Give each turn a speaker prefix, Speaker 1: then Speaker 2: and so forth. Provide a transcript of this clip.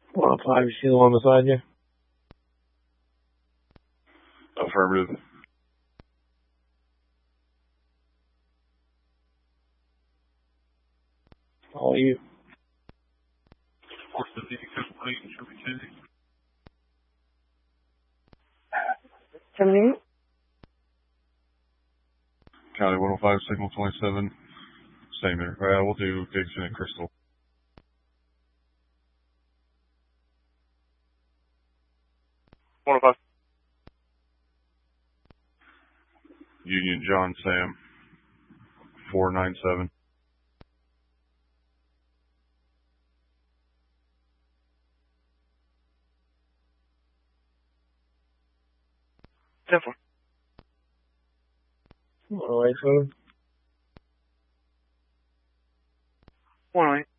Speaker 1: 105, you see the one beside you?
Speaker 2: Affirmative.
Speaker 1: All you.
Speaker 2: What's the vehicle plate and Shelby City?
Speaker 3: 78?
Speaker 2: County 105, signal 27. Same there. We'll do Dixon and Crystal. Union John Sam 497.
Speaker 3: Definitely.
Speaker 1: 108, 7.
Speaker 3: 108.